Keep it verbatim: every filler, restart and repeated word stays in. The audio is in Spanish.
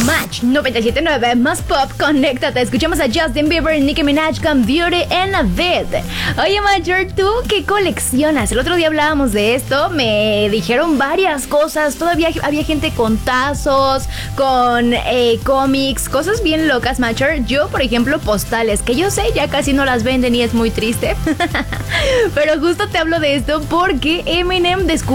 Match noventa y siete punto nueve más pop, conéctate. Escuchamos a Justin Bieber y Nicki Minaj con Beauty and a Bit. Oye, Major, ¿tú qué coleccionas? El otro día hablábamos de esto, me dijeron varias cosas. Todavía había gente con tazos, con eh, cómics, cosas bien locas, Major. Yo, por ejemplo, postales, que yo sé, ya casi no las venden y es muy triste. Pero justo te hablo de esto porque Eminem descubrió